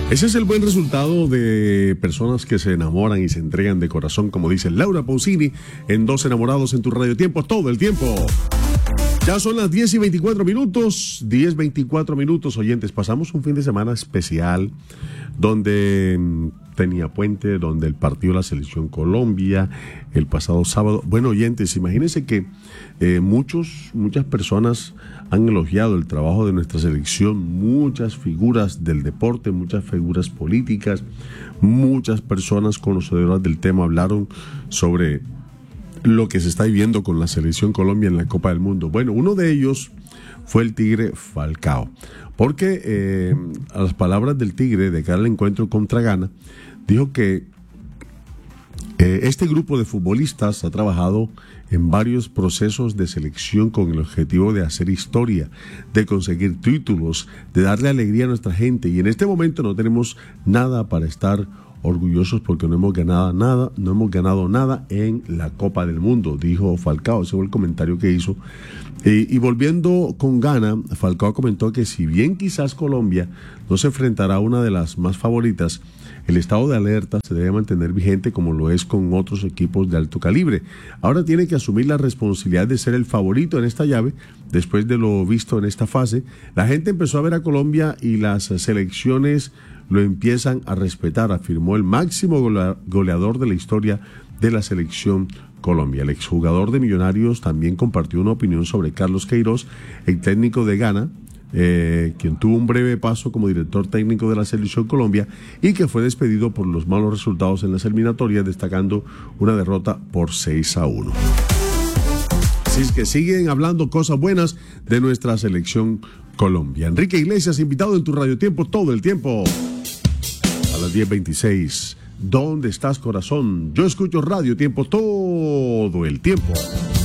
Ese es el buen resultado de personas que se enamoran y se entregan de corazón, como dice Laura Pausini, en Dos Enamorados en tu Radio Tiempo, todo el tiempo. Ya son las 10:24, 10:24, oyentes. Pasamos un fin de semana especial donde tenía puente, donde el partido de la Selección Colombia, el pasado sábado. Bueno, oyentes, imagínense que muchas personas han elogiado el trabajo de nuestra selección, muchas figuras del deporte, muchas figuras políticas, muchas personas conocedoras del tema hablaron sobre lo que se está viviendo con la Selección Colombia en la Copa del Mundo. Bueno, uno de ellos fue el Tigre Falcao, porque a las palabras del Tigre de cara al encuentro contra Ghana, dijo que este grupo de futbolistas ha trabajado en varios procesos de selección con el objetivo de hacer historia, de conseguir títulos, de darle alegría a nuestra gente, y en este momento no tenemos nada para estar orgullosos porque no hemos ganado nada en la Copa del Mundo, dijo Falcao. Ese fue el comentario que hizo. Y volviendo con Ghana, Falcao comentó que si bien quizás Colombia no se enfrentará a una de las más favoritas, el estado de alerta se debe mantener vigente como lo es con otros equipos de alto calibre. Ahora tiene que asumir la responsabilidad de ser el favorito en esta llave. Después de lo visto en esta fase, la gente empezó a ver a Colombia y las selecciones lo empiezan a respetar, afirmó el máximo goleador de la historia de la Selección Colombia. El exjugador de Millonarios también compartió una opinión sobre Carlos Queiroz, el técnico de Ghana, quien tuvo un breve paso como director técnico de la Selección Colombia y que fue despedido por los malos resultados en las eliminatorias, destacando una derrota por 6-1. Así es que siguen hablando cosas buenas de nuestra Selección Colombia. Enrique Iglesias, invitado en tu Radio Tiempo todo el tiempo. A las 10:26. ¿Dónde estás, corazón? Yo escucho Radio Tiempo todo el tiempo.